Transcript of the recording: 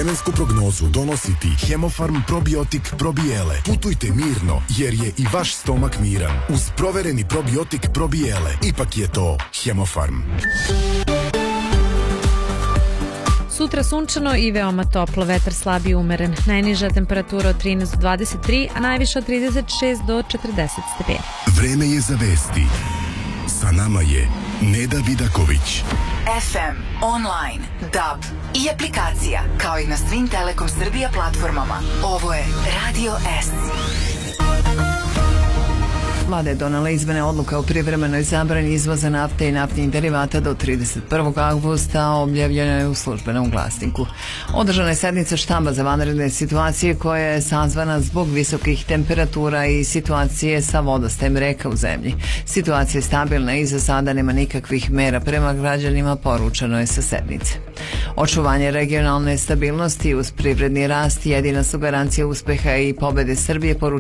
Vremensku prognozu donosi ti Hemofarm probiotik probijele. Putujte mirno jer je i vaš stomak miran. Uz provereni probiotik probijele. Ipak je to Hemofarm. Sutra sunčano i veoma toplo, vetar slab i umeren. Najniža temperatura od 13 do 23, a najviša od 36 do 40 stepeni. Vreme je za vesti. Sa nama je Neda Vidaković. FM, online, DAB i aplikacija, kao i na svim Telekom Srbija platformama. Ovo je Radio S. Vlada je donala izmene odluka o privremenoj zabrani izvoza nafte i naftnih derivata do 31. avgusta, objavljeno je u Službenom glasniku. Održana je sednica štaba za vanredne situacije koja je sazvana zbog visokih temperatura i situacije sa vodostajem reka u zemlji. Situacija je stabilna i za sada nema nikakvih mera prema građanima, poručeno je sa sednice. Očuvanje regionalne stabilnosti uz privredni rast jedina su garancija uspeha i pobede Srbije,